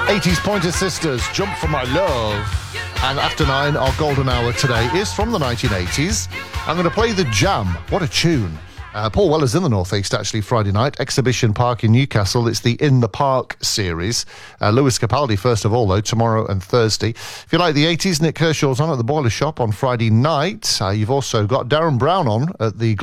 80s Pointer Sisters, Jump for My Love. And after 9, our golden hour today is from the 1980s. I'm going to play The Jam. What a tune. Paul Weller's in the Northeast, actually, Friday night. Exhibition Park in Newcastle. It's the In the Park series. Lewis Capaldi, first of all, though, tomorrow and Thursday. If you like the 80s, Nick Kershaw's on at the Boiler Shop on Friday night. You've also got Darren Brown on at the